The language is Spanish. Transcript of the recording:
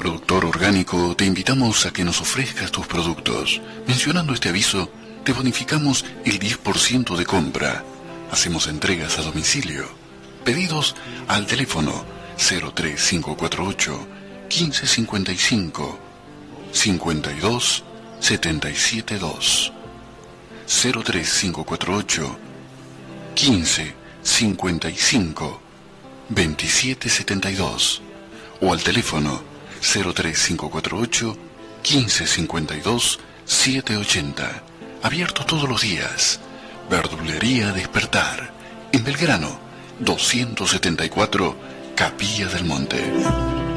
productor orgánico, te invitamos a que nos ofrezcas tus productos. Mencionando este aviso, te bonificamos el 10% de compra. Hacemos entregas a domicilio. Pedidos al teléfono 03548 1555 52 772 03548 15 55 2772 o al teléfono 03548 15 52 780. Abierto todos los días. Verdulería Despertar, en Belgrano 274, Capilla del Monte.